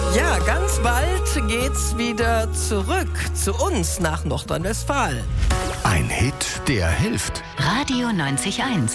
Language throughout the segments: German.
Ja, ganz bald geht's wieder zurück zu uns nach Nordrhein-Westfalen. Ein Hit, der hilft. Radio 90.1.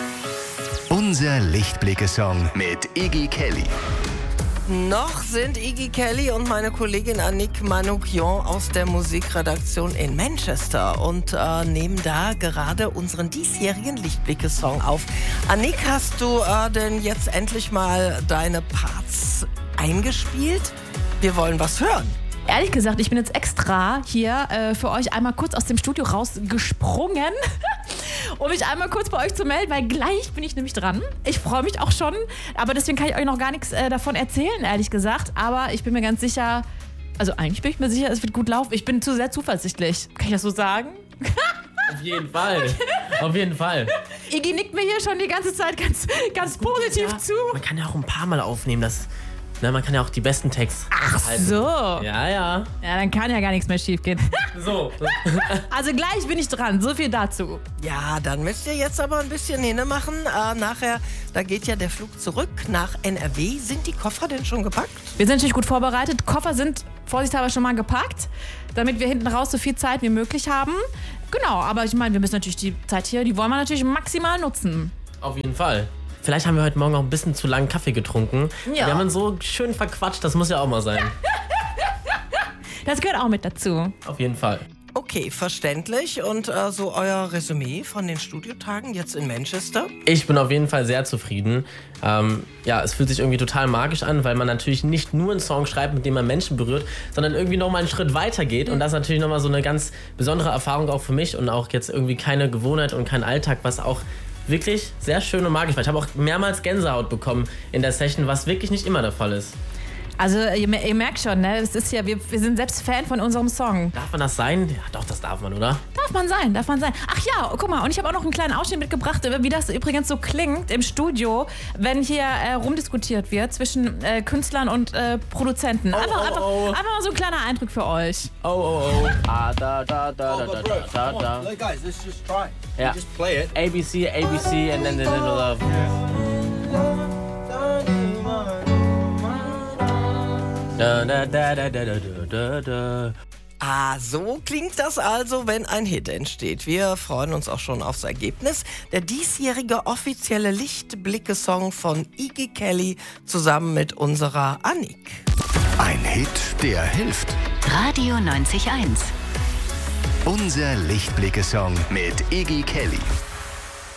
Unser Lichtblicke-Song mit Iggy Kelly. Noch sind Iggy Kelly und meine Kollegin Annick Manoukian aus der Musikredaktion in Manchester und nehmen da gerade unseren diesjährigen Lichtblicke-Song auf. Annick, hast du denn jetzt endlich mal deine Parts eingespielt? Wir wollen was hören. Ehrlich gesagt, ich bin jetzt extra hier für euch einmal kurz aus dem Studio rausgesprungen, um mich einmal kurz bei euch zu melden, weil gleich bin ich nämlich dran. Ich freue mich auch schon, aber deswegen kann ich euch noch gar nichts davon erzählen, ehrlich gesagt. Aber ich bin mir ganz sicher, also eigentlich bin ich mir sicher, es wird gut laufen. Ich bin zu sehr zuversichtlich. Kann ich das so sagen? Auf jeden Fall. Auf jeden Fall. Iggy nickt mir hier schon die ganze Zeit ganz positiv zu. Man kann ja auch ein paar Mal aufnehmen, man kann ja auch die besten Texte halten. So. Ja. Ja, dann kann ja gar nichts mehr schief gehen. So. Also gleich bin ich dran, so viel dazu. Ja, dann müsst ihr jetzt aber ein bisschen hinmachen. Nachher, da geht ja der Flug zurück nach NRW. Sind die Koffer denn schon gepackt? Wir sind natürlich gut vorbereitet. Koffer sind vorsichtshalber schon mal gepackt, damit wir hinten raus so viel Zeit wie möglich haben. Genau, aber ich meine, wir müssen natürlich die Zeit hier, die wollen wir natürlich maximal nutzen. Auf jeden Fall. Vielleicht haben wir heute Morgen auch ein bisschen zu langen Kaffee getrunken. Ja. Wir haben uns so schön verquatscht, das muss ja auch mal sein. Das gehört auch mit dazu. Auf jeden Fall. Okay, verständlich. Und so euer Resümee von den Studiotagen jetzt in Manchester? Ich bin auf jeden Fall sehr zufrieden. Es fühlt sich irgendwie total magisch an, weil man natürlich nicht nur einen Song schreibt, mit dem man Menschen berührt, sondern irgendwie nochmal einen Schritt weiter geht. Und das ist natürlich nochmal so eine ganz besondere Erfahrung auch für mich und auch jetzt irgendwie keine Gewohnheit und kein Alltag, was auch wirklich sehr schön und magisch war. Ich habe auch mehrmals Gänsehaut bekommen in der Session, was wirklich nicht immer der Fall ist. Also ihr merkt schon, ne? Es ist ja, wir sind selbst Fan von unserem Song. Darf man das sein? Ja, doch, das darf man, oder? Darf man sein. Ach ja, guck mal, und ich habe auch noch einen kleinen Ausschnitt mitgebracht, wie das übrigens so klingt im Studio, wenn hier rumdiskutiert wird zwischen Künstlern und Produzenten. Einfach mal so ein kleiner Eindruck für euch. Hey guys, let's just try. Yeah. Just play it. ABC, and then the little love. So klingt das also, wenn ein Hit entsteht. Wir freuen uns auch schon aufs Ergebnis. Der diesjährige offizielle Lichtblicke-Song von Iggy Kelly zusammen mit unserer Annick. Ein Hit, der hilft. Radio 90.1. Unser Lichtblicke-Song mit Iggy Kelly.